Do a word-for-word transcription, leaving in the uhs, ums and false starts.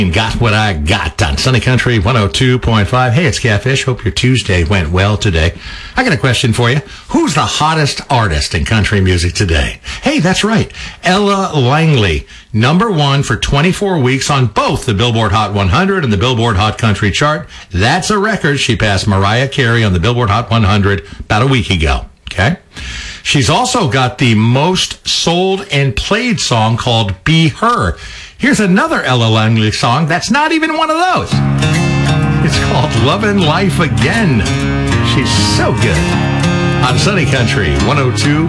Got What I Got on Sunny Country one oh two point five. Hey, it's Catfish. Hope your Tuesday went well today. I got a question for you. Who's the hottest artist in country music today? Hey, that's right. Ella Langley, number one for twenty-four weeks on both the Billboard Hot one hundred and the Billboard Hot Country chart. That's a record. She passed Mariah Carey on the Billboard Hot one hundred about a week ago. Okay? She's also got the most sold and played song called Be Her. Here's another Ella Langley song that's not even one of those. It's called Lovin' Life Again. She's so good. On Sunny Country one oh two